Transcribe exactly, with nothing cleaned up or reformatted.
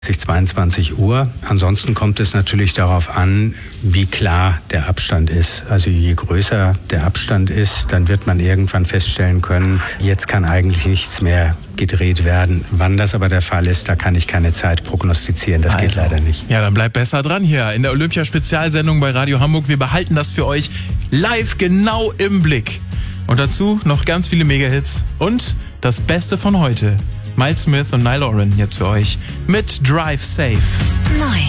zweiundzwanzig Uhr. Ansonsten kommt es natürlich darauf an, wie klar der Abstand ist. Also je größer der Abstand ist, dann wird man irgendwann feststellen können, jetzt kann eigentlich nichts mehr gedreht werden. Wann das aber der Fall ist, da kann ich keine Zeit prognostizieren. Das also. geht leider nicht. Ja, dann bleibt besser dran hier in der Olympia-Spezialsendung bei Radio Hamburg. Wir behalten das für euch live genau im Blick. Und dazu noch ganz viele Mega-Hits und das Beste von heute. Miles Smith und Niall Horan jetzt für euch mit Drive Safe. Neu.